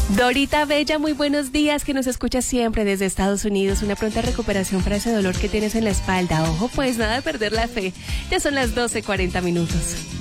Dorita Bella, muy buenos días, que nos escucha siempre desde Estados Unidos. Una pronta recuperación para ese dolor que tienes en la espalda. Ojo, pues nada de perder la fe. Ya son las 12:40.